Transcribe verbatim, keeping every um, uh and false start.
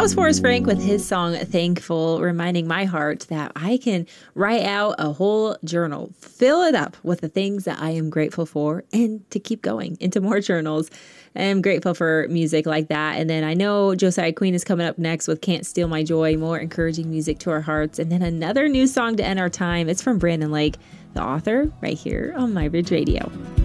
was Forrest Frank with his song Thankful, reminding my heart that I can write out a whole journal, fill it up with the things that I am grateful for, and to keep going into more journals. I am grateful for music like that. And then I know Josiah Queen is coming up next with Can't Steal My Joy, more encouraging music to our hearts. And then another new song to end our time. It's from Brandon Lake, the author, right here on My Ridge Radio.